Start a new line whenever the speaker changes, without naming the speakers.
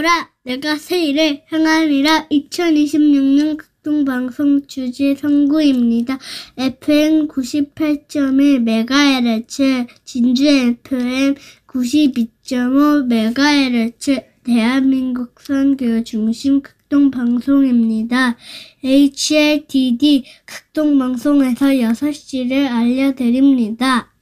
오라 내가 세일에 향하리라. 2026년 극동방송 주제 선구입니다. FM 98.1MHz, 진주 FM 92.5MHz, 대한민국 선교 중심 극동방송입니다. HLTD 극동방송에서 6시를 알려드립니다.